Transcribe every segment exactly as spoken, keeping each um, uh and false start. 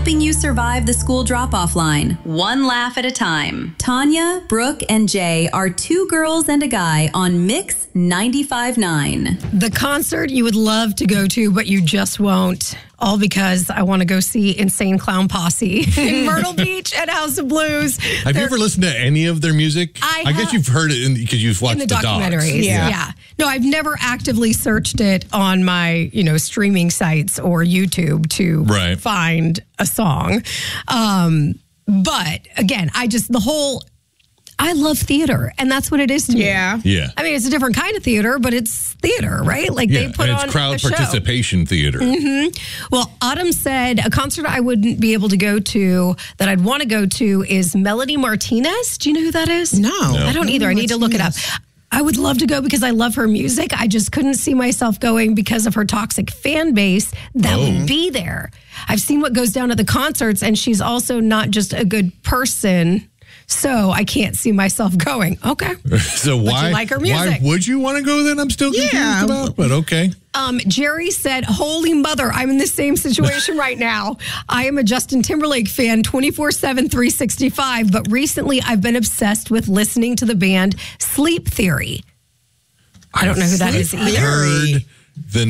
helping you survive the school drop-off line, one laugh at a time. Tanya, Brooke, and Jay are two girls and a guy on Mix ninety-five point nine. The concert you would love to go to, but you just won't. All because I want to go see Insane Clown Posse in Myrtle Beach at House of Blues. Have They're, you ever listened to any of their music? I, I guess you've heard it because you've watched in the, the documentaries. docs. Yeah. yeah. No, I've never actively searched it on my, you know, streaming sites or YouTube to right. find a song. Um, but again, I just, the whole... I love theater, and that's what it is to me. Yeah. Yeah. I mean, it's a different kind of theater, but it's theater, right? Like yeah. they put and it's on crowd a show. participation theater. Mm-hmm. Well, Autumn said a concert I wouldn't be able to go to that I'd want to go to is Melody Martinez. Do you know who that is? No. No. I don't either. I need to look it up. I would love to go because I love her music. I just couldn't see myself going because of her toxic fan base that Oh. would be there. I've seen what goes down at the concerts, and she's also not just a good person. So I can't see myself going, okay. So why, you like her music. why would you want to go then? I'm still confused Yeah. about, but okay. Um, Jerry said, holy mother, I'm in the same situation right now. I am a Justin Timberlake fan twenty-four seven, three sixty-five, but recently I've been obsessed with listening to the band Sleep Theory. I don't know who that is I've either. heard the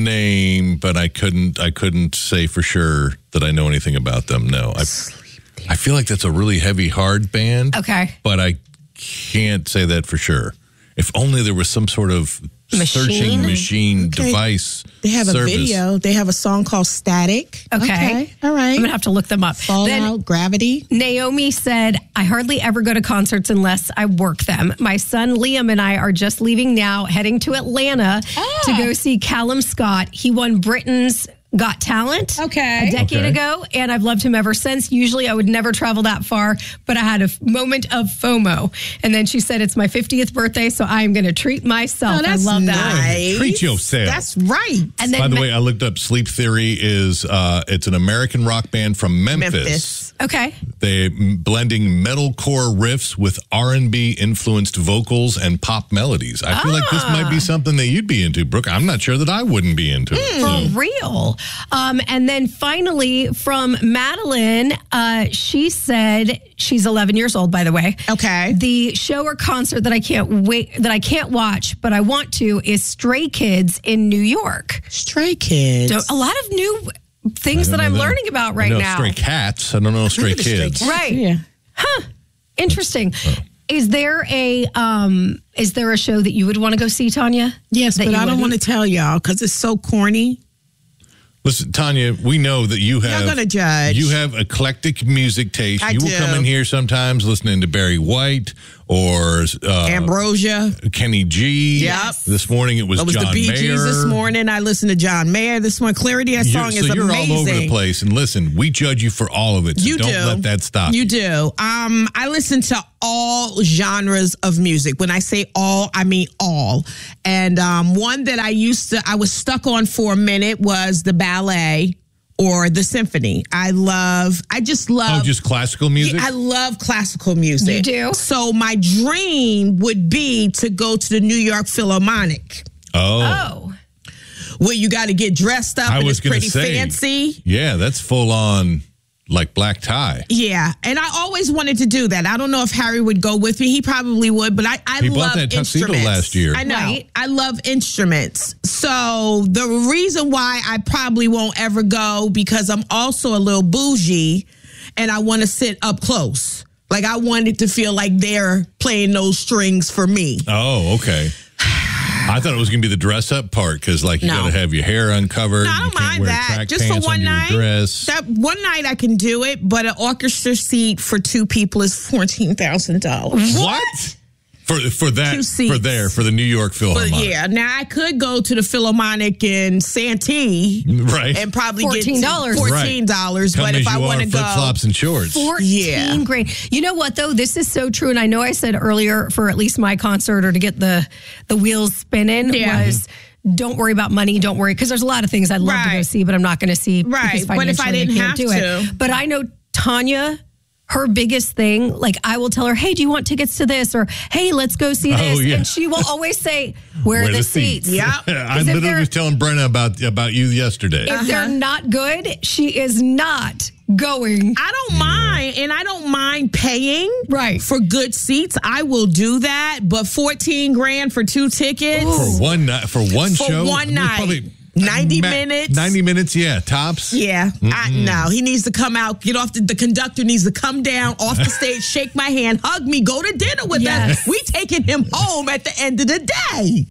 name, but I couldn't I couldn't say for sure that I know anything about them. No. I I feel like that's a really heavy, hard band. Okay. But I can't say that for sure. If only there was some sort of Machine? searching machine Okay. device. They have service. a video. They have a song called Static. Okay. All right. I'm going to have to look them up. Fallout, Then Gravity. Naomi said, I hardly ever go to concerts unless I work them. My son Liam and I are just leaving now, heading to Atlanta Ah. to go see Callum Scott. He won Britain's Got Talent Okay. a decade Okay. ago, and I've loved him ever since. Usually I would never travel that far, but I had a f- moment of FOMO. And then she said, it's my fiftieth birthday, so I'm going to treat myself. Oh, that's I love that. nice. Treat yourself. That's right. And then By the Ma- way, I looked up Sleep Theory is uh, it's an American rock band from Memphis. Memphis. okay. They blending metalcore riffs with R and B influenced vocals and pop melodies. I feel like this might be something that you'd be into, Brooke. I'm not sure that I wouldn't be into it. So. For real. Um, and then finally from Madeline, uh, she said she's eleven years old, by the way. Okay. The show or concert that I can't wait, that I can't watch, but I want to is Stray Kids in New York. Stray Kids. So a lot of new things I that don't I'm know that. learning about I right know now. Stray Cats. I don't know Stray the Stray Kids. Cats. Right. Yeah. Interesting. Is there a um is there a show that you would want to go see, Tanya? Yes, That but you I don't want to wouldn't? tell y'all because it's so corny. Listen, Tanya, we know that you have gonna judge. you have eclectic music taste. I you will do. come in here sometimes listening to Barry White or uh, Ambrosia. Kenny G. Yep. This morning it was, It was John the Bee Mayer. Gees this morning. I listened to John Mayer this morning. Clarity, that song You're- is so you're amazing. all over the place. And listen, we judge you for all of it. So You don't do. let that stop. You do. Um, I listen to all genres of music. When I say all, I mean all. And um, one that I used to, I was stuck on for a minute was the ballet or the symphony. I love, I just love. Oh, just classical music? I love classical music. You do? So my dream would be to go to the New York Philharmonic, oh. Oh. where you got to get dressed up I and was it's gonna pretty say. fancy. Yeah, that's full on like black tie. Yeah, and I always wanted to do that. I don't know if Harry would go with me. He probably would, but I, I He love bought that tuxedo instruments. last year. I know. Right. I love instruments. So the reason why I probably won't ever go because I'm also a little bougie and I want to sit up close. Like I wanted to feel like they're playing those strings for me. Oh, okay. I thought it was going to be the dress up part because, like, you No. got to have your hair uncovered. No, I you don't can't mind wear that. track Just for pants one under your night. dress. That one night I can do it, but an orchestra seat for two people is fourteen thousand dollars. What? For for that Two seats. for there for the New York But Philharmonic. yeah, now I could go to the Philharmonic in Santee Right. and probably fourteen get dollars. fourteen dollars. Come But as if I you want are, to go, flip flops and shorts. fourteen Yeah. grand. You know what though? This is so true. And I know I said earlier for at least my concert or to get the the wheels spinning Yeah. was don't worry about money. Don't worry. Because there's a lot of things I'd love to go Right. see, but I'm not going to see. Right. because But if I financially didn't can't have do to. it. But I know Tanya her biggest thing, like I will tell her, hey, do you want tickets to this? Or, hey, let's go see this. Oh, yeah. And she will always say, where, where are the, the seats? seats? Yeah. I literally was telling Brenna about, about you yesterday. If uh-huh. they're not good, she is not going. I don't mind, and I don't mind paying right. for good seats. I will do that, but fourteen grand for two tickets. Ooh. For one night, for one for show? For one night. Probably, ninety ma- minutes. ninety minutes, yeah, tops. Yeah. I, no, he needs to come out, get off the, the conductor needs to come down off the stage, shake my hand, hug me, go to dinner with yes. us. We taking him home at the end of the day.